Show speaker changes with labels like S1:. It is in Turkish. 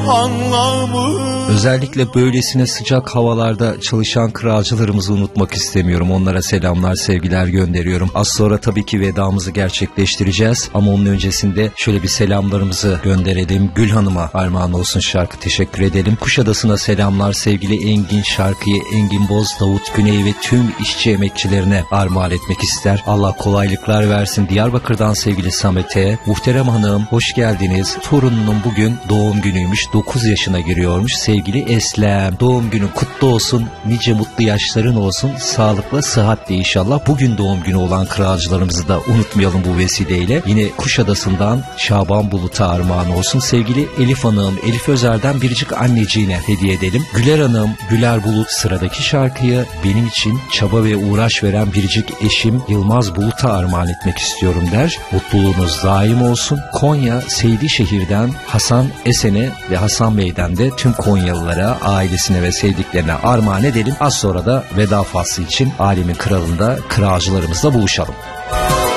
S1: anlamı.
S2: Özellikle böylesine sıcak havalarda çalışan kıracılarımızı unutmak istemiyorum. Onlara selamlar, sevgiler gönderiyorum. Az sonra tabii ki vedamızı gerçekleştireceğiz. Ama onun öncesinde şöyle bir selamlarımızı gönderelim. Gül Hanım'a armağan olsun şarkı, teşekkür edelim. Kuşadası'na selamlar, sevgili Engin şarkıyı Engin Boz, Davut Güney ve tüm işçi emekçilerine armağan etmek ister. Allah kolaylıklar versin. Diyarbakır'dan sevgili Samet'e. Muhterem Hanım hoş geldiniz. Torununun bugün doğum günüymüş. 9 yaşına giriyormuş. Sevgili Eslem, doğum günün kutlu olsun. Nice mutlu yaşların olsun. Sağlıkla, sıhhatle inşallah. Bugün doğum günü olan kıracılarımızı da unutmayalım bu vesileyle. Yine Kuşadası'ndan Şaban Bulut'a armağan olsun. Sevgili Elif Hanım, Elif Özer'den biricik anneciğine hediye edelim. Güler Hanım, Güler Bulut sıradaki şarkıyı benim için çaba ve uğraş veren biricik eşim Yılmaz Bulut'a armağan etmek istiyorum der. Mutluluğunuz daim olsun. Konya Seydişehir'den Hasan Esen'e ve Hasan Bey'den de tüm Konyalılara, ailesine ve sevdiklerine armağan edelim. Az sonra da veda faslı için Alemin Kralı'nda kıracılarımızla buluşalım.